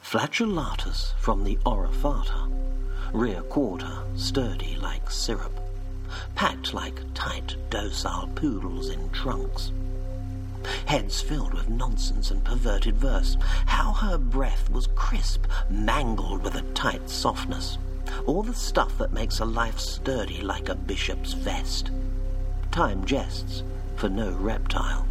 Flagellatus from the Orifata, rear quarter sturdy like syrup, packed like tight, docile poodles in trunks. Heads filled with nonsense and perverted verse. How her breath was crisp, mangled with a tight softness. All the stuff that makes a life sturdy like a bishop's vest. Time jests for no reptile.